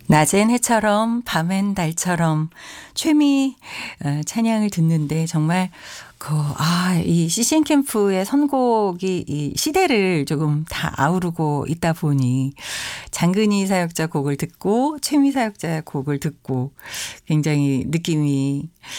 낮엔 해처럼 밤엔 달처럼 최미 찬양을 듣는데 정말 이 CCN 캠프의 선곡이 이 시대를 조금 다 아우르고 있다 보니 장근희 사역자 곡을 듣고 최미 사역자 곡을 듣고 굉장히 느낌이